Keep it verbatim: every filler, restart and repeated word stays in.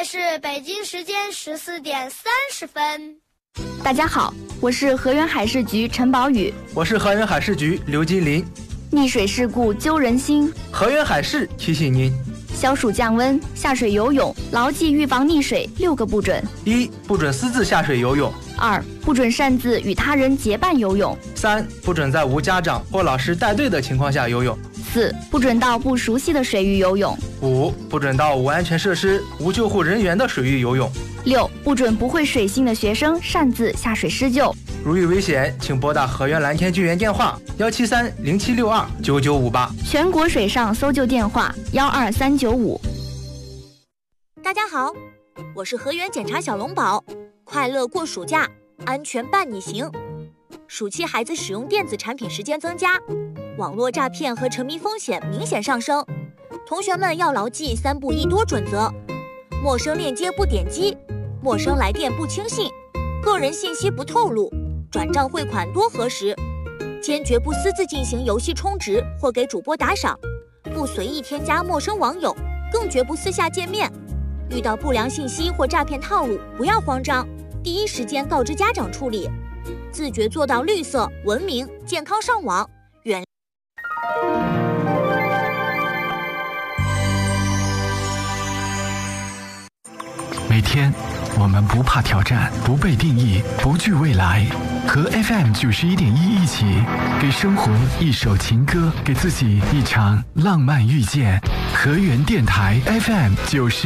是北京时间十四点三十分。 大家好，我是河源海事局陈宝宇。 我是河源海事局刘金林。 溺水事故揪人心， 河源海事提醒您： 消暑降温，下水游泳，牢记预防溺水六个不准： 一、不准私自下水游泳； 二、不准擅自与他人结伴游泳； 三、不准在无家长或老师带队的情况下游泳； 四、不准到不熟悉的水域游泳； 五、不准到无安全设施、无救护人员的水域游泳； 六、不准不会水性的学生擅自下水施救。 如遇危险，请拨打河源蓝天救援电话幺七三零七六二九九五八， 全国水上搜救电话幺二三九五。 大家好，我是河源检查小龙宝，快乐过暑假，安全伴你行。暑期孩子使用电子产品时间增加，网络诈骗和沉迷风险明显上升，同学们要牢记三不一多准则：陌生链接不点击，陌生来电不轻信，个人信息不透露，转账汇款多核实，坚决不私自进行游戏充值或给主播打赏，不随意添加陌生网友，更绝不私下见面。遇到不良信息或诈骗套路，不要慌张，第一时间告知家长处理，自觉做到绿色、文明、健康上网，远。 每天我们不怕挑战，不被定义，不惧未来，和 F M 九十一点一一起，给生活一首情歌，给自己一场浪漫遇见。河源电台 F M 九十。